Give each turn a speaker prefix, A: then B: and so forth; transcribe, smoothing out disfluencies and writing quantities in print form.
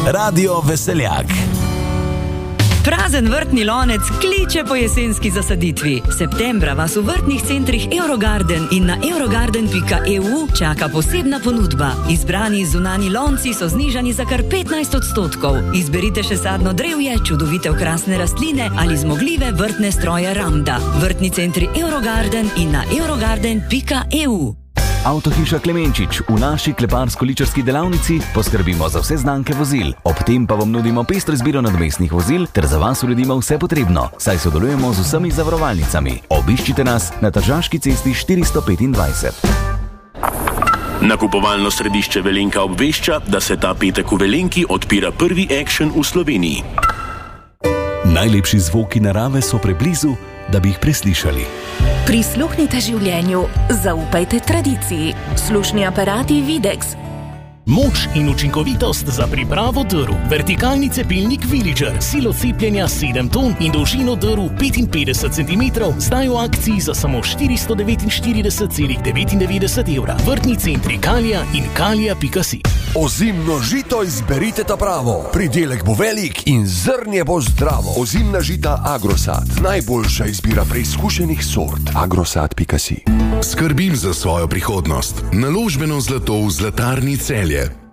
A: Radio Veseljak.
B: Prazen vrtni lonec kliče po jesenski zasaditvi. Septembra vas v vrtnih centrih Eurogarden in na eurogarden.eu čaka posebna ponudba. Izbrani zunani lonci so znižani za kar 15%. Izberite še sadno drevje, čudovite okrasne rastline ali zmogljive vrtne stroje Ramda. Vrtni centri Eurogarden in na eurogarden.eu.
C: Avtohiša Klemenčič. V naši kleparsko-ličarski delavnici poskrbimo za vse znamke vozil. Ob tem pa vam nudimo pestro izbiro nadomestnih vozil ter za vas uredimo vse potrebno, saj sodelujemo z vsemi zavarovalnicami. Obiščite nas na Tržaški cesti 425.
D: Nakupovalno središče Velenka obvešča, da se ta petek v Velenki odpira prvi Action v Sloveniji.
A: Najlepši zvoki narave so preblizu, da bi jih preslišali.
E: Prisluhnite življenju, zaupajte tradiciji. Slušni aparati Videx.
F: Moč in učinkovitost za pripravo drv. Vertikalni cepilnik Villager, silo cepljenja 7 ton in dolžino drv 55 cm, zdaj v akciji za samo 449,99 evra. Vrtni centri Kalija in kalija.si.
G: Ozimno žito izberite ta pravo. Pridelek bo velik in zrnje bo zdravo. Ozimna žita Agrosat. Najboljša izbira preizkušenih sort. Agrosat.si.
H: Skrbim za svojo prihodnost. Naložbeno zlato v Zlatarni Celje.